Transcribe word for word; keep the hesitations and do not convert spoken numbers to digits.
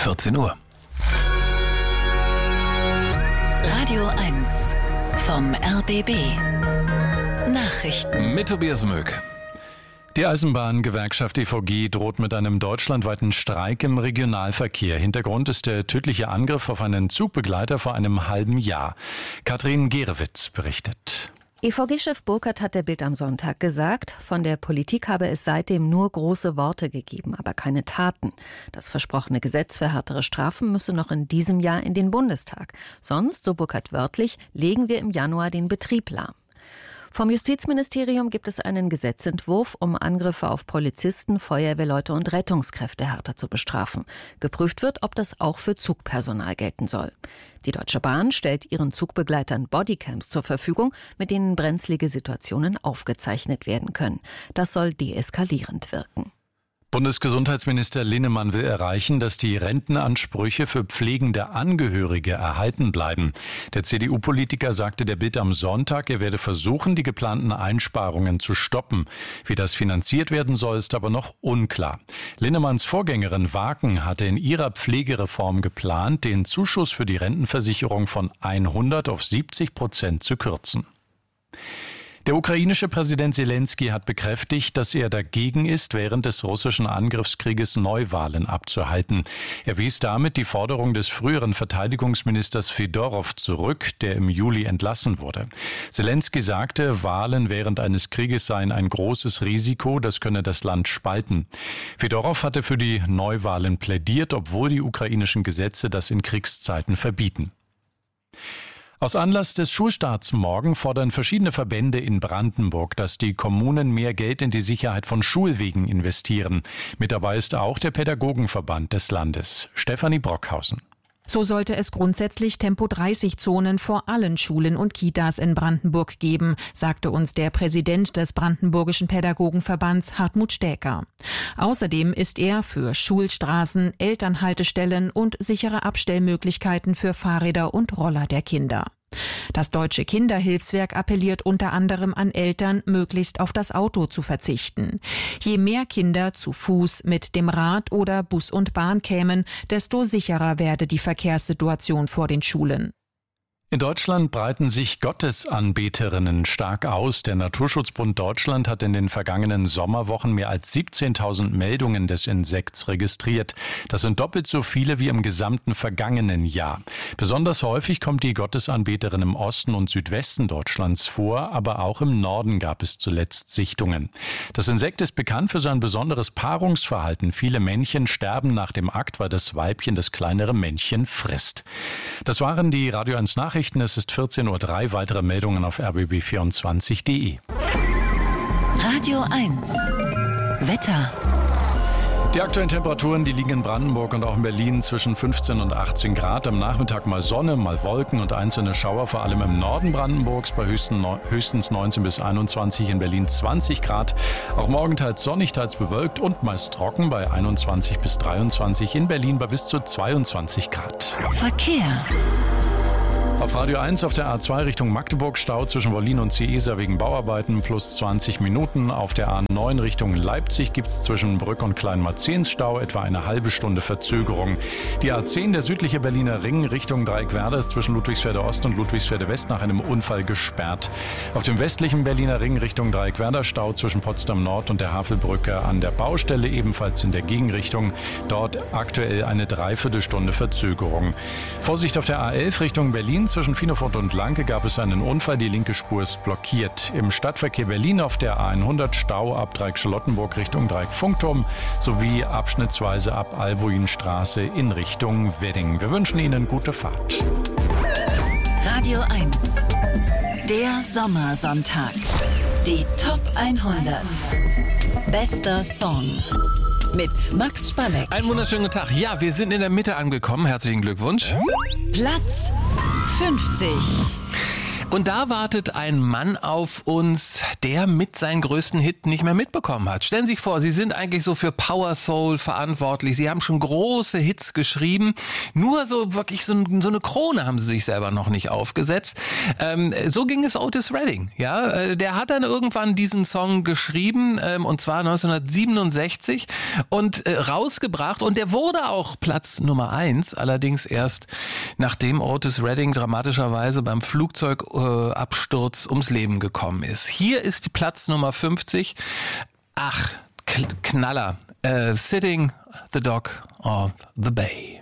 vierzehn Uhr. Radio eins vom R B B. Nachrichten mit Tobias Möck. Die Eisenbahngewerkschaft E V G droht mit einem deutschlandweiten Streik im Regionalverkehr. Hintergrund ist der tödliche Angriff auf einen Zugbegleiter vor einem halben Jahr. Katrin Gerewitz berichtet. E V G-Chef Burkhardt hat der Bild am Sonntag gesagt, von der Politik habe es seitdem nur große Worte gegeben, aber keine Taten. Das versprochene Gesetz für härtere Strafen müsse noch in diesem Jahr in den Bundestag. Sonst, so Burkhardt wörtlich, legen wir im Januar den Betrieb lahm. Vom Justizministerium gibt es einen Gesetzentwurf, um Angriffe auf Polizisten, Feuerwehrleute und Rettungskräfte härter zu bestrafen. Geprüft wird, ob das auch für Zugpersonal gelten soll. Die Deutsche Bahn stellt ihren Zugbegleitern Bodycams zur Verfügung, mit denen brenzlige Situationen aufgezeichnet werden können. Das soll deeskalierend wirken. Bundesgesundheitsminister Linnemann will erreichen, dass die Rentenansprüche für pflegende Angehörige erhalten bleiben. Der C D U-Politiker sagte der Bild am Sonntag, er werde versuchen, die geplanten Einsparungen zu stoppen. Wie das finanziert werden soll, ist aber noch unklar. Linnemanns Vorgängerin Waken hatte in ihrer Pflegereform geplant, den Zuschuss für die Rentenversicherung von hundert auf siebzig Prozent zu kürzen. Der ukrainische Präsident Selenskyj hat bekräftigt, dass er dagegen ist, während des russischen Angriffskrieges Neuwahlen abzuhalten. Er wies damit die Forderung des früheren Verteidigungsministers Fedorow zurück, der im Juli entlassen wurde. Selenskyj sagte, Wahlen während eines Krieges seien ein großes Risiko, das könne das Land spalten. Fedorow hatte für die Neuwahlen plädiert, obwohl die ukrainischen Gesetze das in Kriegszeiten verbieten. Aus Anlass des Schulstarts morgen fordern verschiedene Verbände in Brandenburg, dass die Kommunen mehr Geld in die Sicherheit von Schulwegen investieren. Mit dabei ist auch der Pädagogenverband des Landes. Stefanie Brockhausen. So sollte es grundsätzlich Tempo dreißig Zonen vor allen Schulen und Kitas in Brandenburg geben, sagte uns der Präsident des Brandenburgischen Pädagogenverbands Hartmut Stäker. Außerdem ist er für Schulstraßen, Elternhaltestellen und sichere Abstellmöglichkeiten für Fahrräder und Roller der Kinder. Das Deutsche Kinderhilfswerk appelliert unter anderem an Eltern, möglichst auf das Auto zu verzichten. Je mehr Kinder zu Fuß, mit dem Rad oder Bus und Bahn kämen, desto sicherer werde die Verkehrssituation vor den Schulen. In Deutschland breiten sich Gottesanbeterinnen stark aus. Der Naturschutzbund Deutschland hat in den vergangenen Sommerwochen mehr als siebzehntausend Meldungen des Insekts registriert. Das sind doppelt so viele wie im gesamten vergangenen Jahr. Besonders häufig kommt die Gottesanbeterin im Osten und Südwesten Deutschlands vor, aber auch im Norden gab es zuletzt Sichtungen. Das Insekt ist bekannt für sein besonderes Paarungsverhalten. Viele Männchen sterben nach dem Akt, weil das Weibchen das kleinere Männchen frisst. Das waren die Radio eins Nachrichten. Es ist vierzehn Uhr drei. Weitere Meldungen auf r b b vierundzwanzig punkt d e. Radio eins Wetter. Die aktuellen Temperaturen, die liegen in Brandenburg und auch in Berlin zwischen fünfzehn und achtzehn Grad. Am Nachmittag mal Sonne, mal Wolken und einzelne Schauer, vor allem im Norden Brandenburgs bei höchstens neunzehn bis einundzwanzig, in Berlin zwanzig Grad. Auch morgen teils sonnig, teils bewölkt und meist trocken bei einundzwanzig bis dreiundzwanzig, in Berlin bei bis zu zweiundzwanzig Grad. Verkehr. Auf Radio eins auf der A zwei Richtung Magdeburg Stau zwischen Wollin und Ciesa wegen Bauarbeiten plus zwanzig Minuten. Auf der A neun Richtung Leipzig gibt es zwischen Brück und Kleinmarzens Stau etwa eine halbe Stunde Verzögerung. Die A zehn, der südliche Berliner Ring Richtung Dreieckwerder, ist zwischen Ludwigsfelde Ost und Ludwigsfelde West nach einem Unfall gesperrt. Auf dem westlichen Berliner Ring Richtung Dreieckwerder Stau zwischen Potsdam Nord und der Havelbrücke an der Baustelle, ebenfalls in der Gegenrichtung. Dort aktuell eine Dreiviertelstunde Verzögerung. Vorsicht auf der A elf Richtung Berlin. Zwischen Finofort und Lanke gab es einen Unfall, die linke Spur ist blockiert. Im Stadtverkehr Berlin auf der A hundert Stau ab Dreieck-Charlottenburg Richtung Dreieck-Funkturm sowie abschnittsweise ab Albuinstraße in Richtung Wedding. Wir wünschen Ihnen gute Fahrt. Radio eins, der Sommersonntag. Die Top hundert. Bester Song. Mit Max Spalleck. Einen wunderschönen guten Tag. Ja, wir sind in der Mitte angekommen. Herzlichen Glückwunsch. Platz fünfzig. Und da wartet ein Mann auf uns, der mit seinen größten Hit nicht mehr mitbekommen hat. Stellen Sie sich vor, Sie sind eigentlich so für Power Soul verantwortlich. Sie haben schon große Hits geschrieben. Nur so wirklich so, so eine Krone haben Sie sich selber noch nicht aufgesetzt. Ähm, so ging es Otis Redding. Ja, der hat dann irgendwann diesen Song geschrieben, ähm, und zwar neunzehnhundertsiebenundsechzig und äh, rausgebracht. Und der wurde auch Platz Nummer eins, allerdings erst nachdem Otis Redding dramatischerweise beim Flugzeugabsturz äh, ums Leben gekommen ist. Hier ist die Platz Nummer fünfzig. Ach, Knaller. Uh, Sitting the Dock of the Bay.